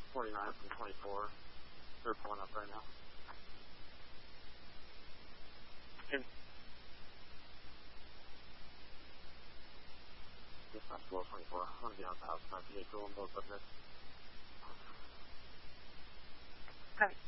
49 from 24. They're pulling up right now. Okay. Dispatch below 24. I'm going to be on the house. 98 going both up next. Okay.